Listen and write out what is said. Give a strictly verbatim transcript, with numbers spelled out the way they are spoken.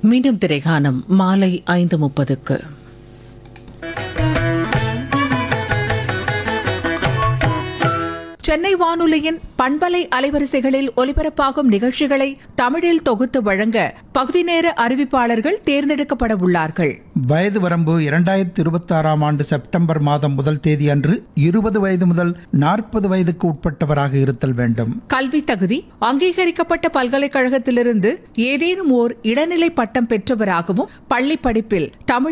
மீண்டும் திரைகானம் மாலை ஐந்து முப்பதுக்கு. சென்னை வானொலியின் பண்பலை அலைவரிசைகளில் ஒலிபரப்பாகும் நிகழ்ச்சிகளை தமிழில் தொகுத்து வழங்க பகுதி நேர அறிவிப்பாளர்கள் தேர்ந்தெடுக்கப்பட உள்ளார்கள். வயது வரம்பு இரண்டாயிரத்தி இருபத்தி ஆறாம் ஆண்டு செப்டம்பர் மாதம் முதல் தேதி அன்று இருபது வயது முதல் நாற்பது வயதுக்கு உட்பட்டவராக இருத்தல் வேண்டும். கல்வி தகுதி அங்கீகரிக்கப்பட்ட பல்கலைக்கழகத்திலிருந்து ஏதேனும் ஓர் இடைநிலை பட்டம் பெற்றவராகவும் பள்ளி படிப்பில் தமிழ்